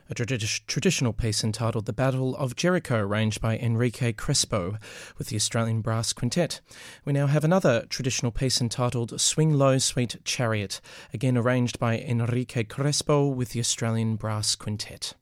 A traditional piece entitled The Battle of Jericho, arranged by Enrique Crespo with the Australian Brass Quintet. We now have another traditional piece entitled Swing Low, Sweet Chariot, again arranged by Enrique Crespo with the Australian Brass Quintet.